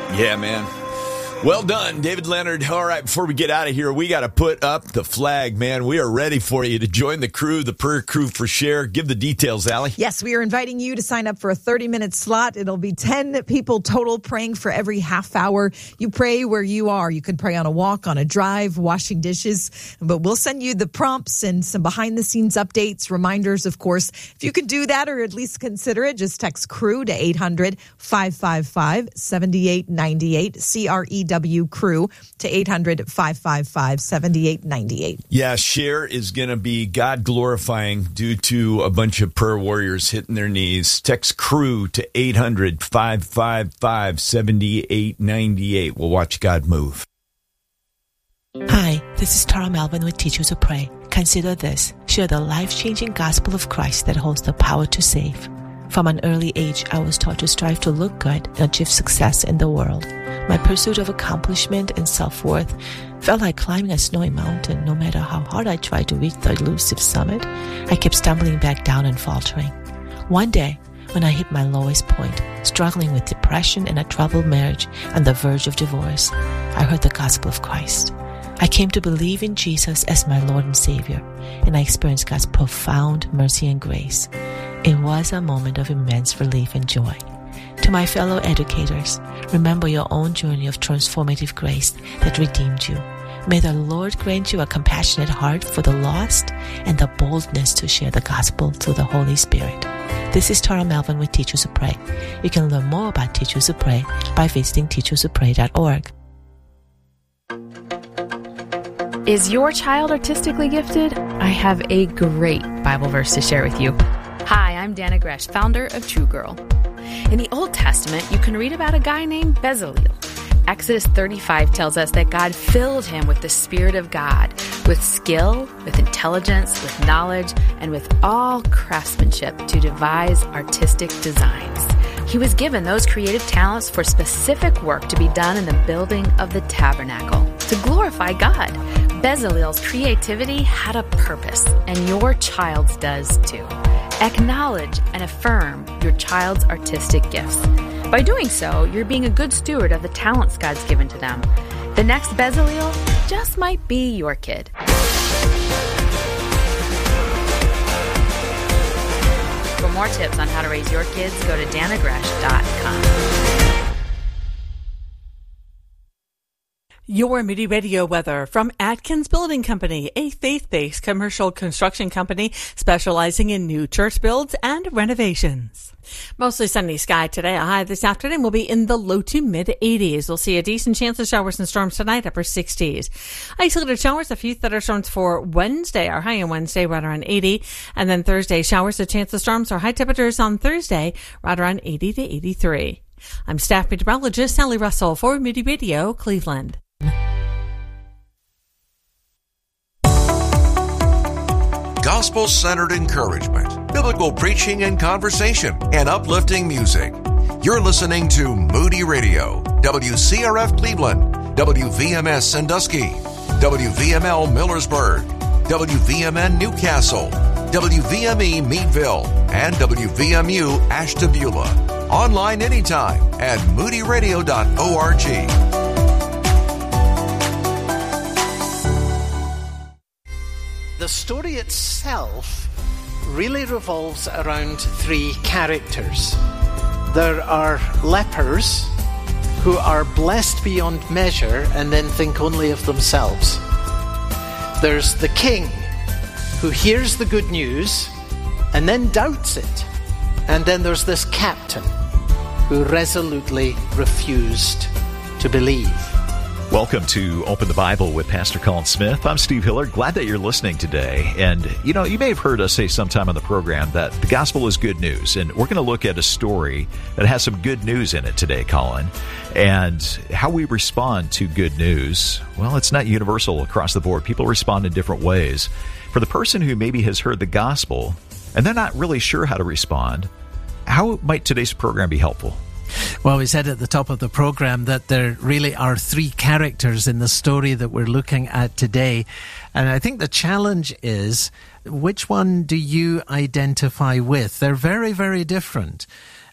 Yeah, man. Well done, David Leonard. All right, before we get out of here, we got to put up the flag, man. We are ready for you to join the crew, the prayer crew for Share. Give the details, Allie. Yes, we are inviting you to sign up for a 30-minute slot. It'll be 10 people total praying for every half hour. You pray where you are. You can pray on a walk, on a drive, washing dishes. But we'll send you the prompts and some behind-the-scenes updates, reminders, of course. If you can do that or at least consider it, just text CREW to 800-555-7898, CREW CREW to 800-555-7898. Yeah, Share is going to be God glorifying due to a bunch of prayer warriors hitting their knees. Text CREW to 800-555-7898. We'll watch God move. Hi, this is Tara Melvin with Teachers Who Pray. Consider this. Share the life-changing gospel of Christ that holds the power to save. From an early age, I was taught to strive to look good and achieve success in the world. My pursuit of accomplishment and self-worth felt like climbing a snowy mountain. No matter how hard I tried to reach the elusive summit, I kept stumbling back down and faltering. One day, when I hit my lowest point, struggling with depression and a troubled marriage on the verge of divorce, I heard the gospel of Christ. I came to believe in Jesus as my Lord and Savior, and I experienced God's profound mercy and grace. It was a moment of immense relief and joy. To my fellow educators, remember your own journey of transformative grace that redeemed you. May the Lord grant you a compassionate heart for the lost and the boldness to share the gospel through the Holy Spirit. This is Tara Melvin with Teachers Who Pray. You can learn more about Teachers Who Pray by visiting teacherswhopray.org. Is your child artistically gifted? I have a great Bible verse to share with you. Hi, I'm Dana Gresh, founder of True Girl. In the Old Testament, you can read about a guy named Bezalel. Exodus 35 tells us that God filled him with the Spirit of God, with skill, with intelligence, with knowledge, and with all craftsmanship to devise artistic designs. He was given those creative talents for specific work to be done in the building of the tabernacle, to glorify God. Bezalel's creativity had a purpose, and your child's does too. Acknowledge and affirm your child's artistic gifts. By doing so, you're being a good steward of the talents God's given to them. The next Bezalel just might be your kid. For more tips on how to raise your kids, go to danagresh.com. Your Moody Radio weather from Atkins Building Company, a faith-based commercial construction company specializing in new church builds and renovations. Mostly sunny sky today. A high this afternoon will be in the low to mid 80s. We'll see a decent chance of showers and storms tonight, upper 60s. Isolated showers, a few thunderstorms for Wednesday. Our high on Wednesday right around 80. And then Thursday, showers, a chance of storms. Our high temperatures on Thursday right around 80 to 83. I'm staff meteorologist Sally Russell for Moody Radio, Cleveland. Gospel-centered encouragement, biblical preaching and conversation, and uplifting music. You're listening to Moody Radio, WCRF Cleveland, WVMS Sandusky, WVML Millersburg, WVMN Newcastle, WVME Meadville, and WVMU Ashtabula. Online anytime at moodyradio.org. The story itself really revolves around three characters. There are lepers who are blessed beyond measure and then think only of themselves. There's the king who hears the good news and then doubts it. And then there's this captain who resolutely refused to believe. Welcome to Open the Bible with Pastor Colin Smith. I'm Steve Hillard. Glad that you're listening today. And, you know, you may have heard us say sometime on the program that the gospel is good news. And we're going to look at a story that has some good news in it today, Colin. And how we respond to good news, well, it's not universal across the board. People respond in different ways. For the person who maybe has heard the gospel and they're not really sure how to respond, how might today's program be helpful? Well, we said at the top of the program that there really are three characters in the story that we're looking at today. And I think the challenge is, which one do you identify with? They're very, very different.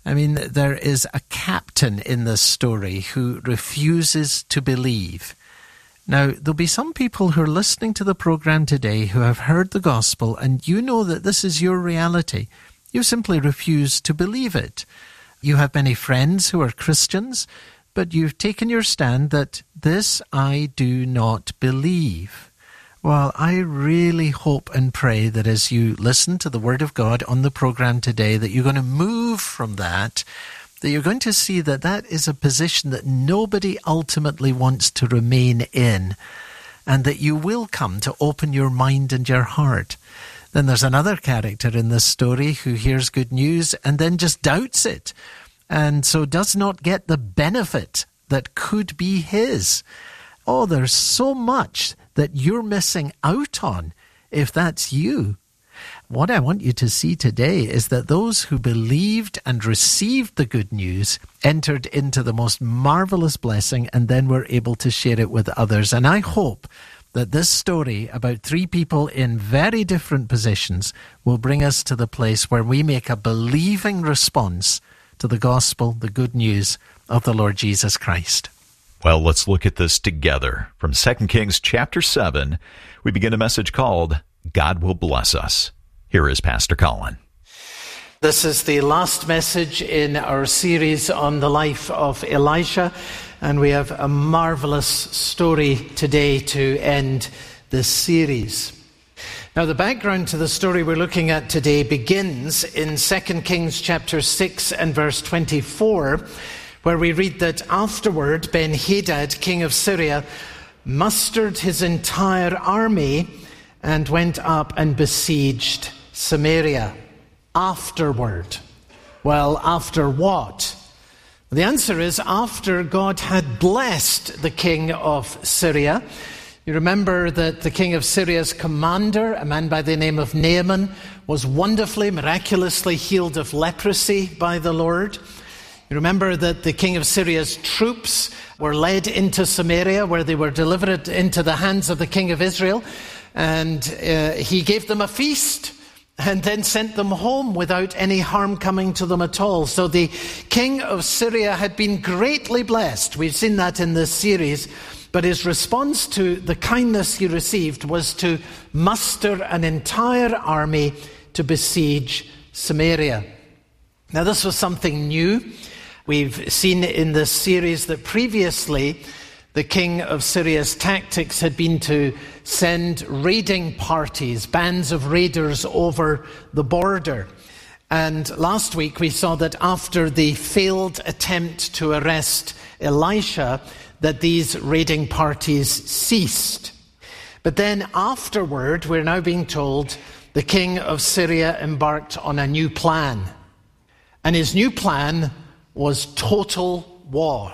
I mean, there is a captain in this story who refuses to believe. Now, there'll be some people who are listening to the program today who have heard the gospel, and you know that this is your reality. You simply refuse to believe it. You have many friends who are Christians, but you've taken your stand that this I do not believe. Well, I really hope and pray that as you listen to the Word of God on the program today, that you're going to move from that you're going to see that that is a position that nobody ultimately wants to remain in, and that you will come to open your mind and your heart. Then there's another character in this story who hears good news and then just doubts it, and so does not get the benefit that could be his. Oh, there's so much that you're missing out on if that's you. What I want you to see today is that those who believed and received the good news entered into the most marvelous blessing and then were able to share it with others. And I hope that this story about three people in very different positions will bring us to the place where we make a believing response to the gospel, the good news of the Lord Jesus Christ. Well, let's look at this together. From 2 Kings chapter 7, we begin a message called God Will Bless Us. Here is Pastor Colin. This is the last message in our series on the life of Elisha, and we have a marvelous story today to end this series. Now, the background to the story we're looking at today begins in 2 Kings chapter 6 and verse 24, where we read that afterward Ben-Hadad, king of Syria, mustered his entire army and went up and besieged Samaria. Afterward. Well, after what? The answer is after God had blessed the king of Syria. You remember that the king of Syria's commander, a man by the name of Naaman, was wonderfully, miraculously healed of leprosy by the Lord. You remember that the king of Syria's troops were led into Samaria, where they were delivered into the hands of the king of Israel, and he gave them a feast and then sent them home without any harm coming to them at all. So the king of Syria had been greatly blessed. We've seen that in this series. But his response to the kindness he received was to muster an entire army to besiege Samaria. Now, this was something new. We've seen in this series that previously the king of Syria's tactics had been to send raiding parties, bands of raiders over the border. And last week we saw that after the failed attempt to arrest Elisha, that these raiding parties ceased. But then afterward, we're now being told the king of Syria embarked on a new plan. And his new plan was total war.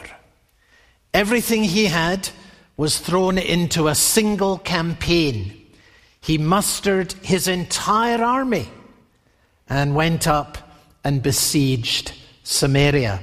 Everything he had was thrown into a single campaign. He mustered his entire army and went up and besieged Samaria.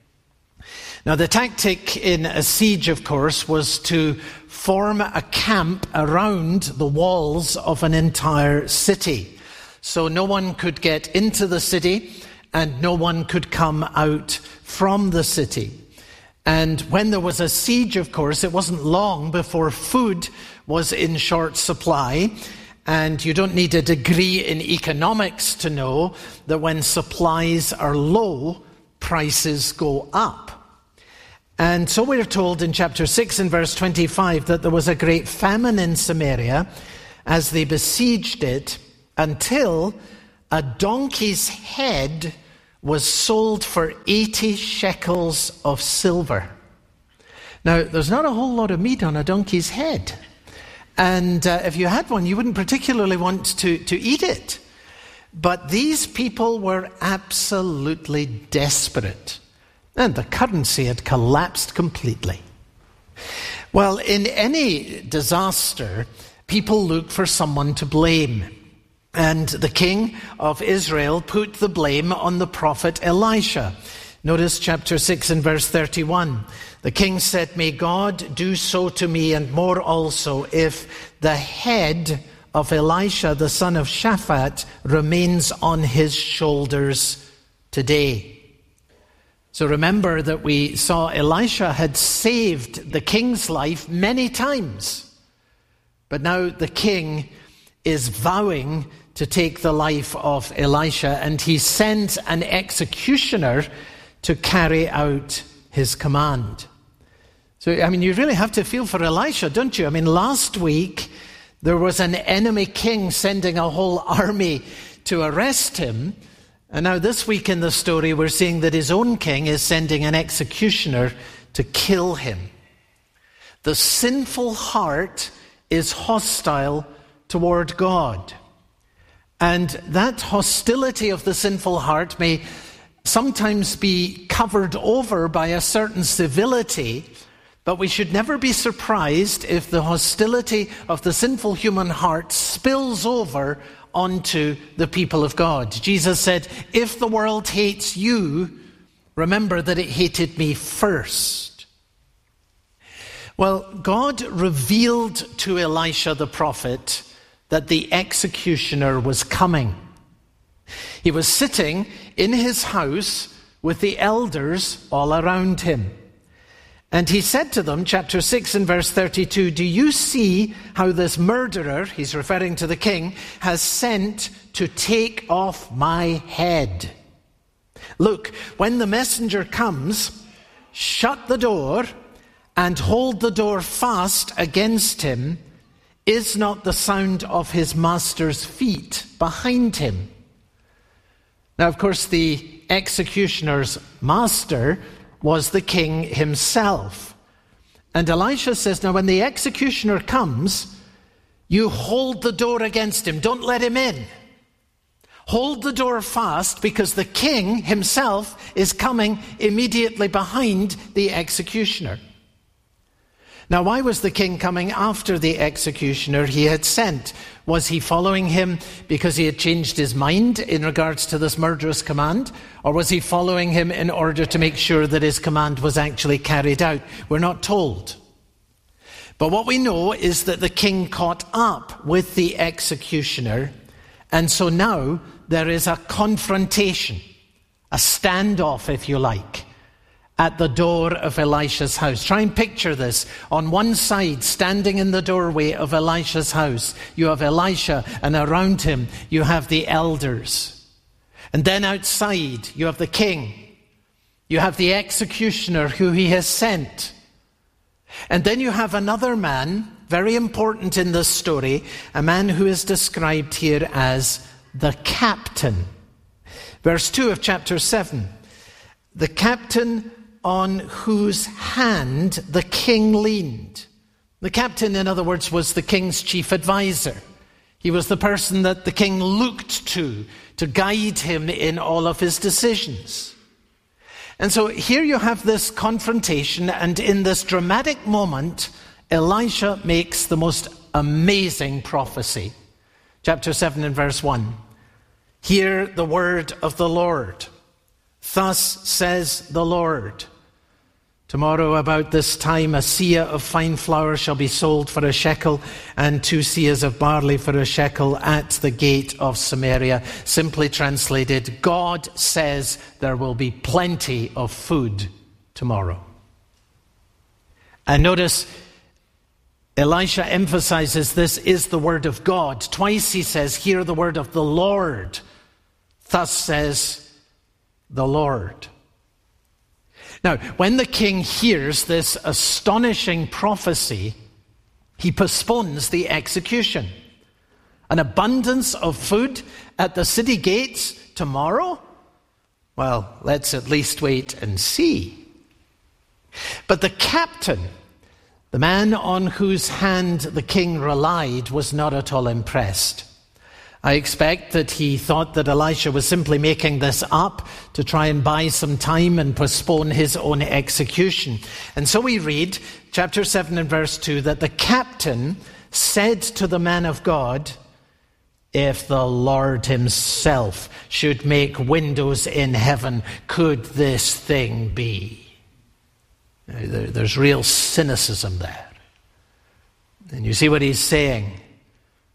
Now, the tactic in a siege, of course, was to form a camp around the walls of an entire city. So no one could get into the city and no one could come out from the city. And when there was a siege, of course, it wasn't long before food was in short supply. And you don't need a degree in economics to know that when supplies are low, prices go up. And so we're told in chapter 6 and verse 25 that there was a great famine in Samaria as they besieged it until a donkey's head was sold for 80 shekels of silver. Now, there's not a whole lot of meat on a donkey's head. And if you had one, you wouldn't particularly want to eat it. But these people were absolutely desperate. And the currency had collapsed completely. Well, in any disaster, people look for someone to blame. And the king of Israel put the blame on the prophet Elisha. Notice chapter 6 and verse 31. The king said, "May God do so to me and more also if the head of Elisha, the son of Shaphat, remains on his shoulders today." So remember that we saw Elisha had saved the king's life many times. But now the king is vowing to take the life of Elisha, and he sends an executioner to carry out his command. So, you really have to feel for Elisha, don't you? Last week there was an enemy king sending a whole army to arrest him. And now this week in the story, we're seeing that his own king is sending an executioner to kill him. The sinful heart is hostile toward God. And that hostility of the sinful heart may sometimes be covered over by a certain civility, but we should never be surprised if the hostility of the sinful human heart spills over onto the people of God. Jesus said, if the world hates you, remember that it hated me first. Well, God revealed to Elisha the prophet that the executioner was coming. He was sitting in his house with the elders all around him. And he said to them, chapter 6 and verse 32, do you see how this murderer, he's referring to the king, has sent to take off my head? Look, when the messenger comes, shut the door and hold the door fast against him. Is not the sound of his master's feet behind him? Now, of course, the executioner's master was the king himself. And Elisha says, now when the executioner comes, you hold the door against him. Don't let him in. Hold the door fast, because the king himself is coming immediately behind the executioner. Now, why was the king coming after the executioner he had sent? Was he following him because he had changed his mind in regards to this murderous command? Or was he following him in order to make sure that his command was actually carried out? We're not told. But what we know is that the king caught up with the executioner, and so now there is a confrontation, a standoff, if you like, at the door of Elisha's house. Try and picture this. On one side, standing in the doorway of Elisha's house, you have Elisha, and around him you have the elders. And then outside you have the king. You have the executioner who he has sent. And then you have another man, very important in this story, a man who is described here as the captain. Verse 2 of chapter 7. The captain on whose hand the king leaned. The captain, in other words, was the king's chief advisor. He was the person that the king looked to guide him in all of his decisions. And so here you have this confrontation, and in this dramatic moment, Elisha makes the most amazing prophecy. Chapter 7 and verse 1. Hear the word of the Lord. Thus says the Lord. Tomorrow about this time a seah of fine flour shall be sold for a shekel, and 2 seahs of barley for a shekel at the gate of Samaria. Simply translated, God says there will be plenty of food tomorrow. And notice, Elisha emphasizes this is the word of God. Twice he says, hear the word of the Lord. Thus says the Lord. Now, when the king hears this astonishing prophecy, he postpones the execution. An abundance of food at the city gates tomorrow? Well, let's at least wait and see. But the captain, the man on whose hand the king relied, was not at all impressed. I expect that he thought that Elisha was simply making this up to try and buy some time and postpone his own execution. And so we read, chapter 7 and verse 2, that the captain said to the man of God, if the Lord himself should make windows in heaven, could this thing be? There's real cynicism there. And you see what he's saying.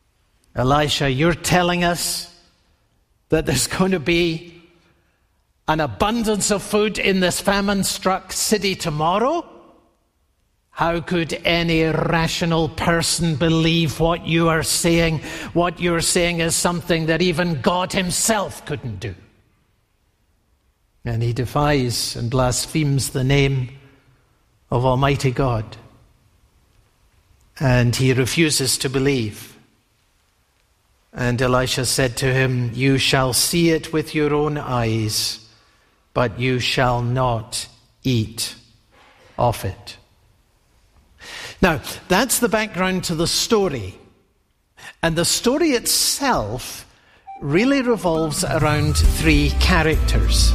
Elisha, you're telling us that there's going to be an abundance of food in this famine-struck city tomorrow? How could any rational person believe what you are saying? What you're saying is something that even God himself couldn't do. And he defies and blasphemes the name of Almighty God. And he refuses to believe. And Elisha said to him, "You shall see it with your own eyes, but you shall not eat of it." Now, that's the background to the story. And the story itself really revolves around three characters.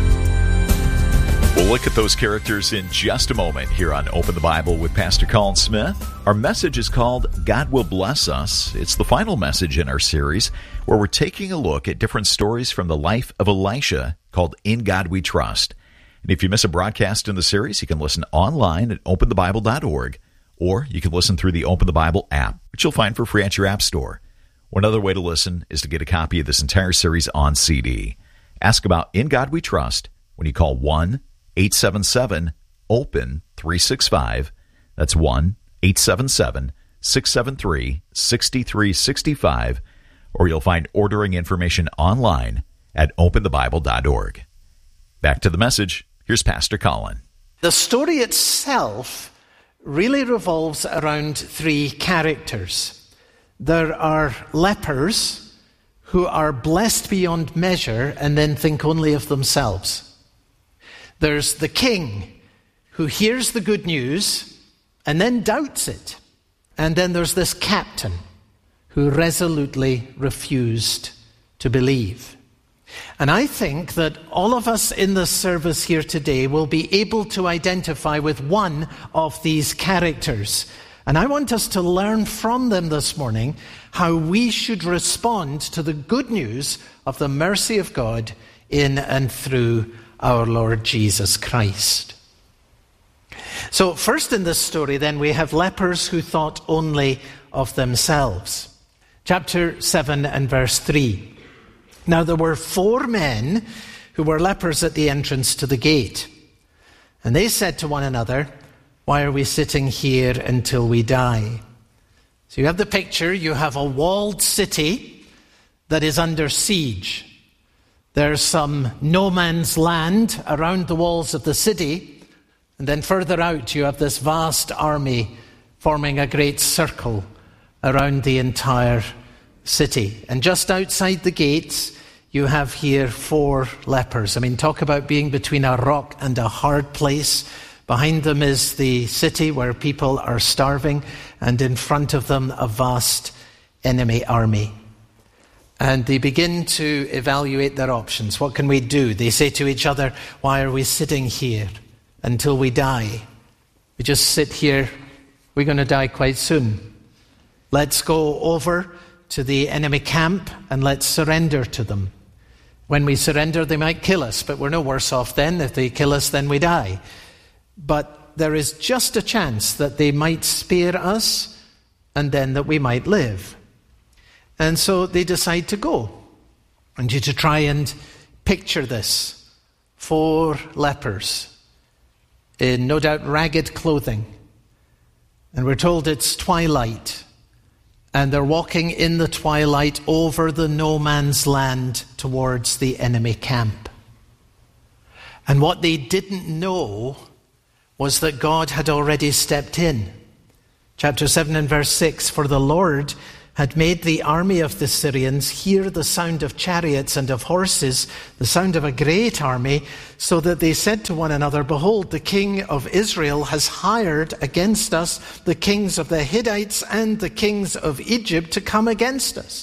We'll look at those characters in just a moment here on Open the Bible with Pastor Colin Smith. Our message is called God Will Bless Us. It's the final message in our series where we're taking a look at different stories from the life of Elisha called In God We Trust. And if you miss a broadcast in the series, you can listen online at openthebible.org, or you can listen through the Open the Bible app, which you'll find for free at your app store. One other way to listen is to get a copy of this entire series on CD. Ask about In God We Trust when you call 1-877-OPEN-365. That's 1-877-673-6365. Or you'll find ordering information online at openthebible.org. Back to the message. Here's Pastor Colin. The story itself really revolves around three characters. There are lepers who are blessed beyond measure and then think only of themselves. There's the king who hears the good news and then doubts it. And then there's this captain who resolutely refused to believe. And I think that all of us in the service here today will be able to identify with one of these characters. And I want us to learn from them this morning how we should respond to the good news of the mercy of God in and through our Lord Jesus Christ. So first in this story then we have lepers who thought only of themselves. Chapter 7 and verse 3. Now there were 4 men who were lepers at the entrance to the gate. And they said to one another, "Why are we sitting here until we die?" So you have the picture. You have a walled city that is under siege. There's some no man's land around the walls of the city. And then further out you have this vast army forming a great circle around the entire city. And just outside the gates, you have here 4 lepers. I mean, talk about being between a rock and a hard place. Behind them is the city where people are starving, and in front of them a vast enemy army. And they begin to evaluate their options. What can we do? They say to each other, "Why are we sitting here until we die? We just sit here, we're going to die quite soon. Let's go over to the enemy camp and let's surrender to them. When we surrender, they might kill us, but we're no worse off then. If they kill us, then we die. But there is just a chance that they might spare us and then that we might live." And so they decide to go. I want you to try and picture this. 4 lepers in no doubt ragged clothing. And we're told it's twilight. And they're walking in the twilight over the no man's land towards the enemy camp. And what they didn't know was that God had already stepped in. Chapter 7 and verse 6, "For the Lord had made the army of the Syrians hear the sound of chariots and of horses, the sound of a great army, so that they said to one another, 'Behold, the king of Israel has hired against us the kings of the Hittites and the kings of Egypt to come against us.'"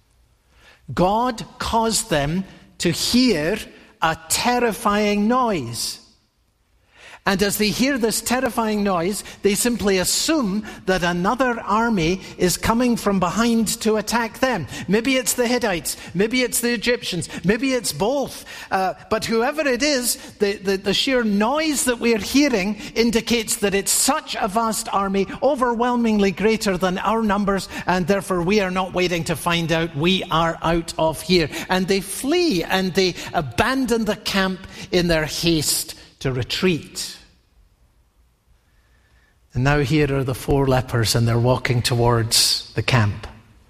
God caused them to hear a terrifying noise. And as they hear this terrifying noise, they simply assume that another army is coming from behind to attack them. Maybe it's the Hittites, maybe it's the Egyptians, maybe it's both. But whoever it is, the sheer noise that we're hearing indicates that it's such a vast army, overwhelmingly greater than our numbers, and therefore we are not waiting to find out. We are out of here. And they flee and they abandon the camp in their haste to retreat. And now here are the 4 lepers, and they're walking towards the camp.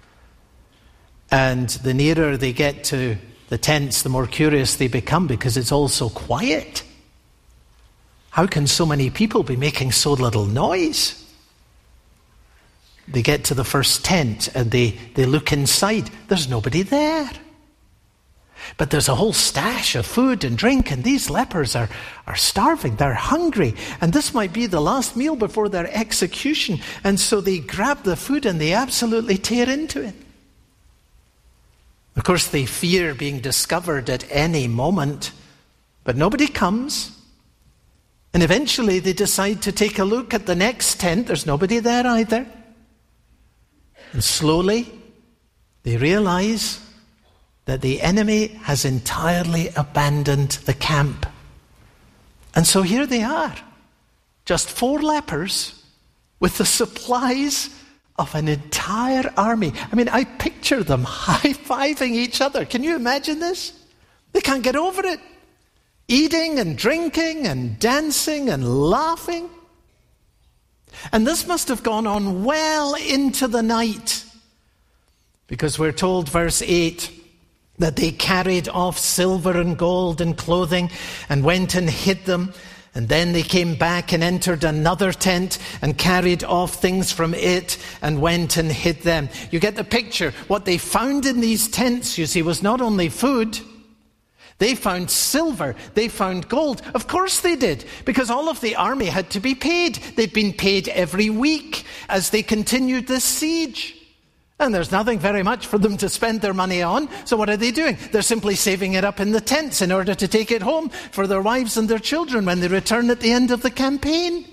And the nearer they get to the tents, the more curious they become, because it's all so quiet. How can so many people be making so little noise? They get to the first tent and they look inside. There's nobody there. But there's a whole stash of food and drink, and these lepers are starving. They're hungry. And this might be the last meal before their execution. And so they grab the food and they absolutely tear into it. Of course, they fear being discovered at any moment. But nobody comes. And eventually they decide to take a look at the next tent. There's nobody there either. And slowly they realize that the enemy has entirely abandoned the camp. And so here they are, just 4 lepers with the supplies of an entire army. I mean, I picture them high-fiving each other. Can you imagine this? They can't get over it. Eating and drinking and dancing and laughing. And this must have gone on well into the night, because we're told, verse 8, that they carried off silver and gold and clothing and went and hid them. And then they came back and entered another tent and carried off things from it and went and hid them. You get the picture. What they found in these tents, you see, was not only food. They found silver. They found gold. Of course they did, because all of the army had to be paid. They'd been paid every week as they continued this siege. And there's nothing very much for them to spend their money on. So what are they doing? They're simply saving it up in the tents in order to take it home for their wives and their children when they return at the end of the campaign.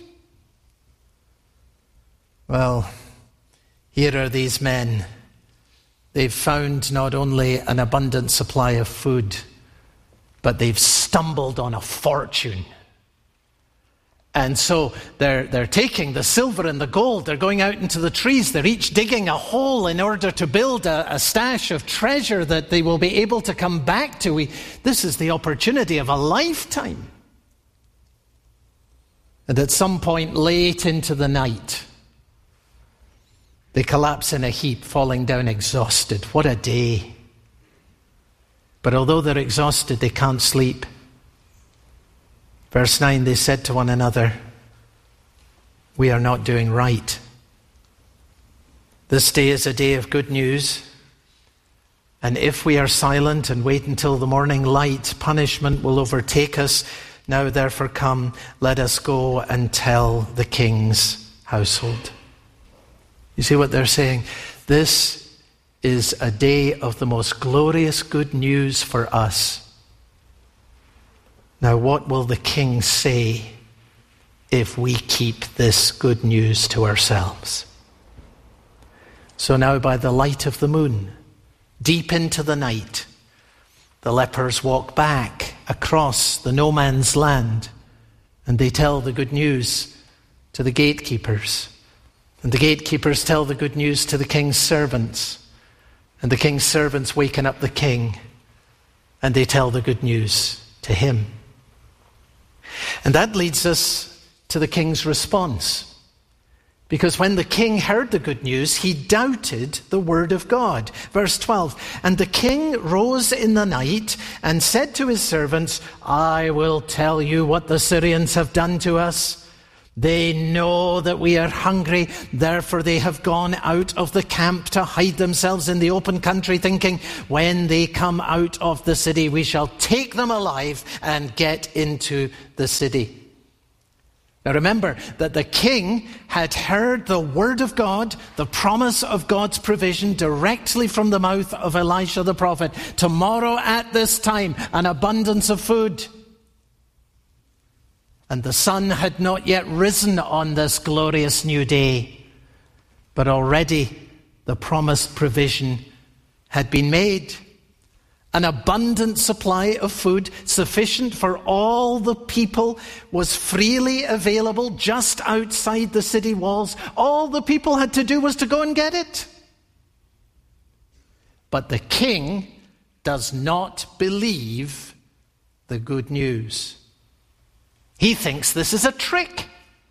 Well, here are these men. They've found not only an abundant supply of food, but they've stumbled on a fortune. And so they're taking the silver and the gold, they're going out into the trees, they're each digging a hole in order to build a stash of treasure that they will be able to come back to. This is the opportunity of a lifetime. And at some point late into the night, they collapse in a heap, falling down exhausted. What a day. But although they're exhausted, they can't sleep. Verse 9, they said to one another, "We are not doing right. This day is a day of good news. And if we are silent and wait until the morning light, punishment will overtake us. Now therefore come, let us go and tell the king's household." You see what they're saying? This is a day of the most glorious good news for us. Now, what will the king say if we keep this good news to ourselves? So now, by the light of the moon, deep into the night, the lepers walk back across the no man's land, and they tell the good news to the gatekeepers. And the gatekeepers tell the good news to the king's servants. And the king's servants waken up the king, and they tell the good news to him. And that leads us to the king's response. Because when the king heard the good news, he doubted the word of God. Verse 12, "And the king rose in the night and said to his servants, 'I will tell you what the Syrians have done to us. They know that we are hungry, therefore they have gone out of the camp to hide themselves in the open country, thinking, when they come out of the city, we shall take them alive and get into the city.'" Now remember that the king had heard the word of God, the promise of God's provision directly from the mouth of Elisha the prophet. Tomorrow at this time, an abundance of food. and the sun had not yet risen on this glorious new day. But already the promised provision had been made. An abundant supply of food, sufficient for all the people, was freely available just outside the city walls. All the people had to do was to go and get it. But the king does not believe the good news. He thinks this is a trick.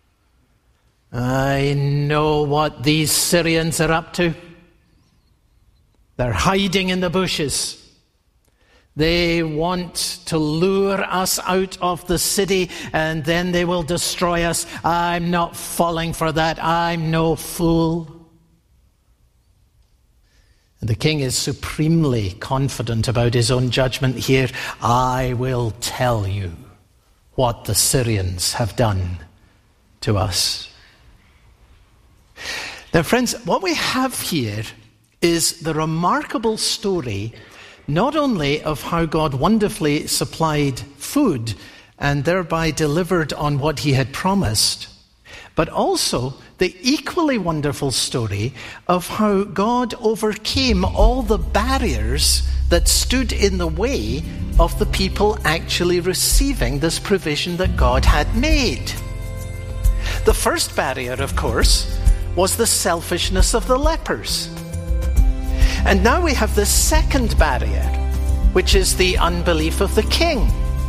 I know what these Syrians are up to. They're hiding in the bushes. They want to lure us out of the city, and then they will destroy us. I'm not falling for that. I'm no fool. And the king is supremely confident about his own judgment here. I will tell you what the Syrians have done to us. Now, friends, what we have here is the remarkable story not only of how God wonderfully supplied food and thereby delivered on what he had promised, but also the equally wonderful story of how God overcame all the barriers that stood in the way of the people actually receiving this provision that God had made. The first barrier, of course, was the selfishness of the lepers. And now we have the second barrier, which is the unbelief of the king.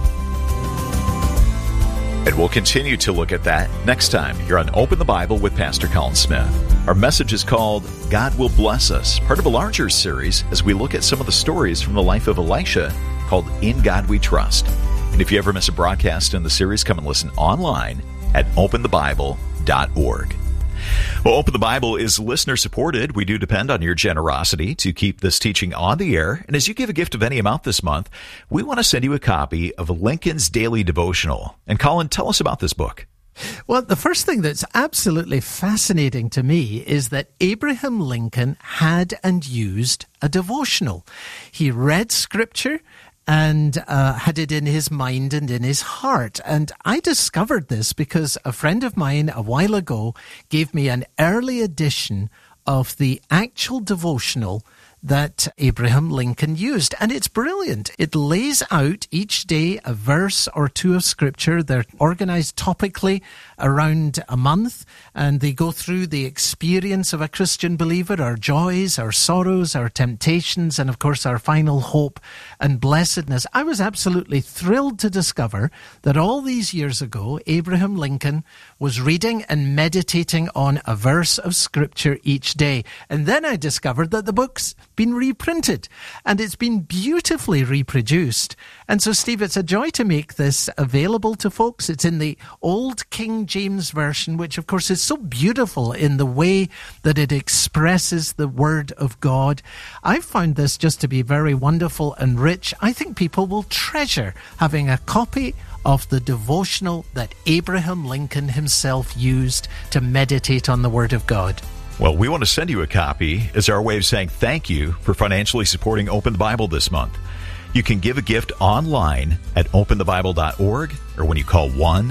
And we'll continue to look at that next time here on Open the Bible with Pastor Colin Smith. Our message is called God Will Bless Us, part of a larger series as we look at some of the stories from the life of Elisha called In God We Trust. And if you ever miss a broadcast in the series, come and listen online at openthebible.org. Well, Open the Bible is listener-supported. We do depend on your generosity to keep this teaching on the air. And as you give a gift of any amount this month, we want to send you a copy of Lincoln's Daily Devotional. And Colin, tell us about this book. Well, the first thing that's absolutely fascinating to me is that Abraham Lincoln had and used a devotional. He read Scripture and had it in his mind and in his heart. And I discovered this because a friend of mine a while ago gave me an early edition of the actual devotional that Abraham Lincoln used. And it's brilliant. It lays out each day a verse or two of Scripture. They're organized topically around a month, and they go through the experience of a Christian believer, our joys, our sorrows, our temptations, and of course our final hope and blessedness. I was absolutely thrilled to discover that all these years ago, Abraham Lincoln was reading and meditating on a verse of Scripture each day. And then I discovered that the book's been reprinted, and it's been beautifully reproduced. And so, Steve, it's a joy to make this available to folks. It's in the Old King James Version, which of course is so beautiful in the way that it expresses the Word of God. I found this just to be very wonderful and rich. I think people will treasure having a copy of the devotional that Abraham Lincoln himself used to meditate on the Word of God. Well, we want to send you a copy as our way of saying thank you for financially supporting Open the Bible this month. You can give a gift online at openthebible.org or when you call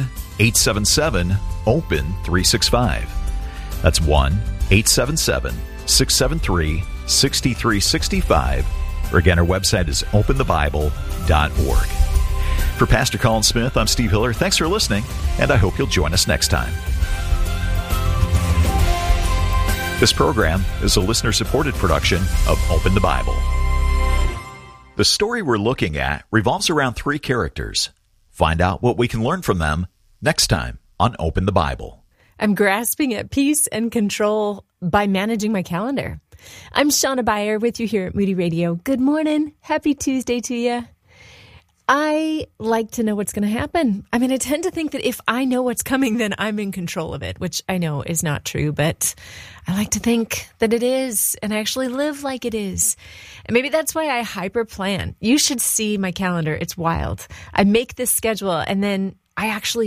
1-877-OPEN-365. That's 1-877-673-6365. Or again, our website is openthebible.org. For Pastor Colin Smith, I'm Steve Hiller. Thanks for listening, and I hope you'll join us next time. This program is a listener-supported production of Open the Bible. The story we're looking at revolves around three characters. Find out what we can learn from them next time on Open the Bible. I'm grasping at peace and control by managing my calendar. I'm Shauna Beyer with you here at Moody Radio. Good morning. Happy Tuesday to you. I like to know what's going to happen. I mean, I tend to think that if I know what's coming, then I'm in control of it, which I know is not true, but I like to think that it is and actually live like it is. And maybe that's why I hyper plan. You should see my calendar. It's wild. I make this schedule and then I actually